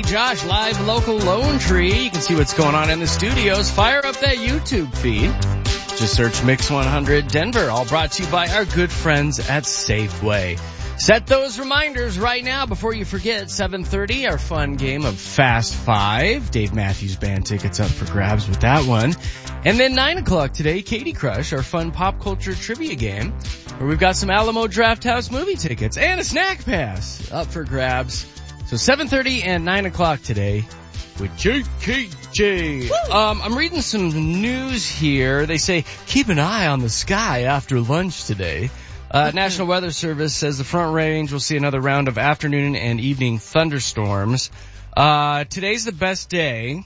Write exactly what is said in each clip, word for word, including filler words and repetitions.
Josh, live local Lone Tree. You can see what's going on in the studios. Fire up that YouTube feed. Just search Mix one hundred Denver. All brought to you by our good friends at Safeway. Set those reminders right now before you forget. seven thirty, our fun game of Fast Five. Dave Matthews Band tickets up for grabs with that one. And then nine o'clock today, Katie Crush, our fun pop culture trivia game, where we've got some Alamo Drafthouse movie tickets and a snack pass up for grabs. So seven thirty and nine o'clock today with J K J. Um, I'm reading some news here. They say, keep an eye on the sky after lunch today. Uh, National Weather Service says the Front Range will see another round of afternoon and evening thunderstorms. Uh, today's the best day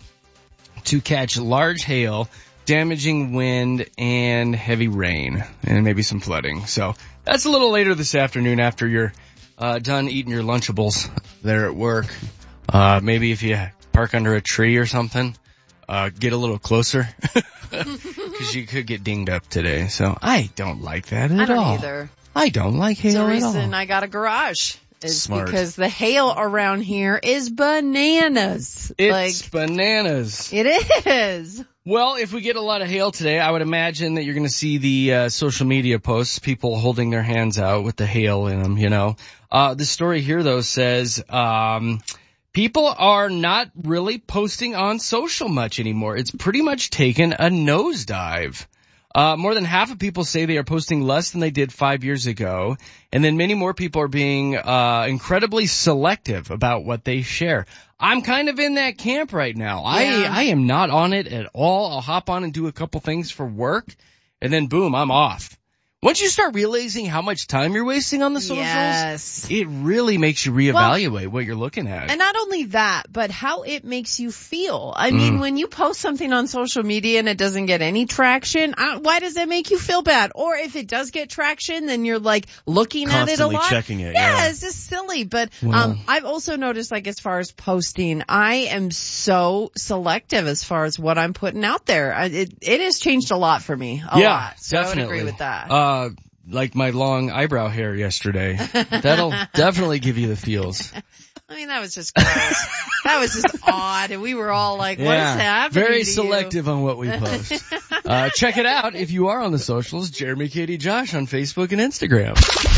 to catch large hail, damaging wind, and heavy rain, and maybe some flooding. So that's a little later this afternoon after you're uh, done eating your Lunchables there at work. Uh, maybe if you park under a tree or something, uh, get a little closer. Because you could get dinged up today. So I don't like that at all. I don't all. either. I don't like hail at all. The reason I got a garage is Smart. because the hail around here is bananas. It's like, bananas. It is. Well, if we get a lot of hail today, I would imagine that you're going to see the uh, social media posts, people holding their hands out with the hail in them, you know. Uh, the story here, though, says um people are not really posting on social much anymore. It's pretty much taken a nosedive. Uh, more than half of people say they are posting less than they did five years ago. And then many more people are being, uh, incredibly selective about what they share. I'm kind of in that camp right now. Yeah. I, I am not on it at all. I'll hop on and do a couple things for work and then boom, I'm off. Once you start realizing how much time you're wasting on the socials, yes. it really makes you reevaluate well, what you're looking at. And not only that, but how it makes you feel. I mm. mean, when you post something on social media and it doesn't get any traction, I, why does that make you feel bad? Or if it does get traction, then you're like looking Constantly at it a lot. checking it. Yeah, yeah. it's just silly. But well, um I've also noticed, like, as far as posting, I am so selective as far as what I'm putting out there. I, it it has changed a lot for me. A yeah, lot. So definitely. I would agree with that. Uh, like my long eyebrow hair yesterday. That'll definitely give you the feels. I mean, that was just gross. That was just odd. And we were all like, what yeah, is happening very to selective you? on what we post. uh, check it out if you are on the socials. Jeremy, Katie, Josh on Facebook and Instagram.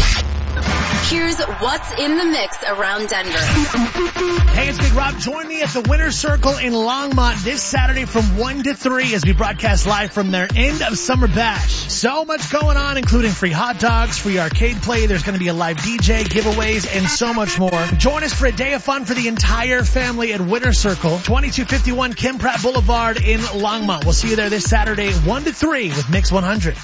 Here's what's in the mix around Denver. Hey, it's Big Rob. Join me at the Winner's Circle in Longmont this Saturday from one to three as we broadcast live from their end of summer bash. So much going on, including free hot dogs, free arcade play. There's going to be a live D J, giveaways, and so much more. Join us for a day of fun for the entire family at Winner's Circle, twenty-two fifty-one Kim Pratt Boulevard in Longmont. We'll see you there this Saturday, one to three with Mix one hundred.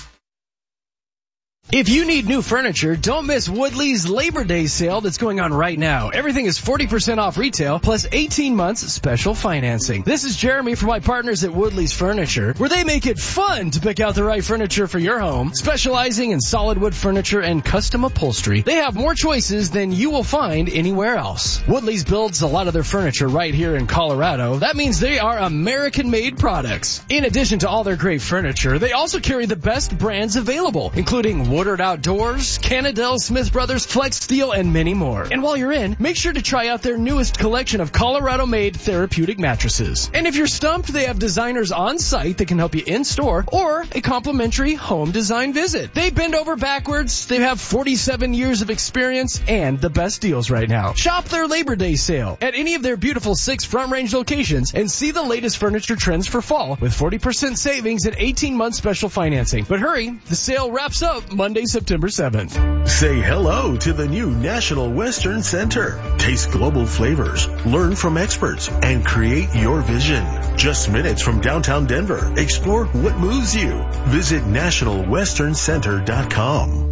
If you need new furniture, don't miss Woodley's Labor Day sale that's going on right now. Everything is forty percent off retail, plus eighteen months special financing. This is Jeremy from my partners at Woodley's Furniture, where they make it fun to pick out the right furniture for your home. Specializing in solid wood furniture and custom upholstery, they have more choices than you will find anywhere else. Woodley's builds a lot of their furniture right here in Colorado. That means they are American-made products. In addition to all their great furniture, they also carry the best brands available, including Woodard Outdoors, Canadell, Smith Brothers, Flex Steel, and many more. And while you're in, make sure to try out their newest collection of Colorado-made therapeutic mattresses. And if you're stumped, they have designers on site that can help you in-store or a complimentary home design visit. They bend over backwards, they have forty-seven years of experience, and the best deals right now. Shop their Labor Day sale at any of their beautiful six Front Range locations and see the latest furniture trends for fall with forty percent savings and eighteen months special financing. But hurry, the sale wraps up Monday, September seventh. Say hello to the new National Western Center. Taste global flavors, learn from experts, and create your vision. Just minutes from downtown Denver. Explore what moves you. Visit national western center dot com.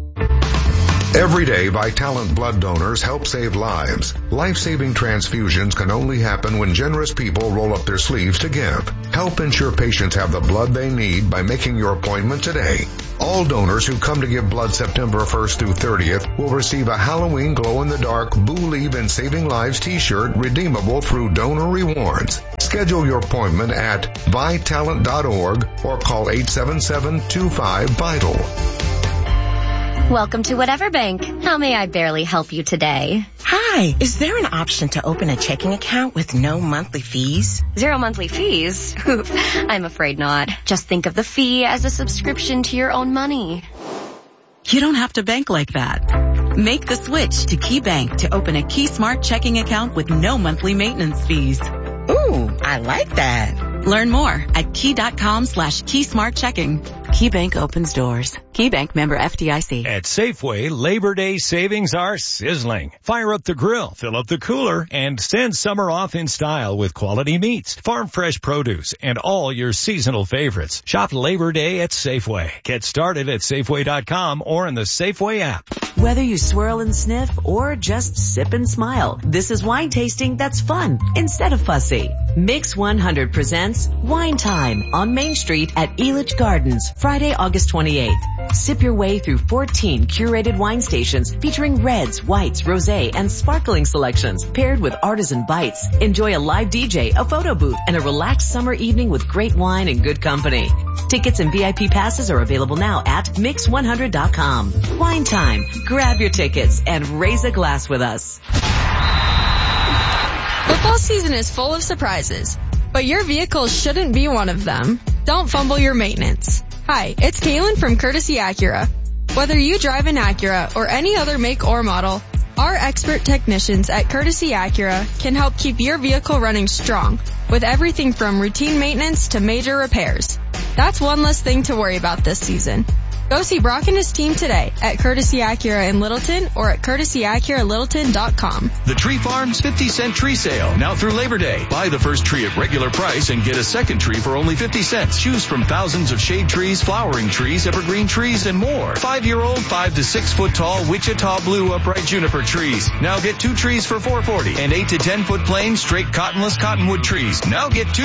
Every day, Vitalant blood donors help save lives. Life-saving transfusions can only happen when generous people roll up their sleeves to give. Help ensure patients have the blood they need by making your appointment today. All donors who come to give blood September first through thirtieth will receive a Halloween glow-in-the-dark Believe in Saving Lives t-shirt redeemable through Donor Rewards. Schedule your appointment at vitalant dot org or call eight seven seven, two five, VITAL. Welcome to Whatever Bank. How may I barely help you today? Hi, is there an option to open a checking account with no monthly fees? Zero monthly fees? I'm afraid not. Just think of the fee as a subscription to your own money. You don't have to bank like that. Make the switch to KeyBank to open a Key Smart checking account with no monthly maintenance fees. Ooh, I like that. Learn more at key.com slash Key Smart Checking. KeyBank opens doors. KeyBank member F D I C. At Safeway, Labor Day savings are sizzling. Fire up the grill, fill up the cooler, and send summer off in style with quality meats, farm fresh produce, and all your seasonal favorites. Shop Labor Day at Safeway. Get started at Safeway dot com or in the Safeway app. Whether you swirl and sniff or just sip and smile, this is wine tasting that's fun instead of fussy. Mix one hundred presents Wine Time on Main Street at Elitch Gardens, Friday, August twenty-eighth. Sip your way through fourteen curated wine stations featuring reds, whites, rosé, and sparkling selections paired with artisan bites. Enjoy a live D J, a photo booth, and a relaxed summer evening with great wine and good company. Tickets and V I P passes are available now at mix one hundred dot com. Wine Time. Grab your tickets and raise a glass with us. Football season is full of surprises, but your vehicle shouldn't be one of them. Don't fumble your maintenance. Hi, it's Kaylin from Courtesy Acura. Whether you drive an Acura or any other make or model, our expert technicians at Courtesy Acura can help keep your vehicle running strong with everything from routine maintenance to major repairs. That's one less thing to worry about this season. Go see Brock and his team today at Courtesy Acura in Littleton or at courtesy acura littleton dot com. The Tree Farm's fifty cent tree sale, now through Labor Day. Buy the first tree at regular price and get a second tree for only fifty cents. Choose from thousands of shade trees, flowering trees, evergreen trees, and more. Five-year-old, five to six foot tall Wichita Blue upright juniper trees. Now get two trees for four forty, and eight to ten foot plain straight cottonless cottonwood trees. Now get two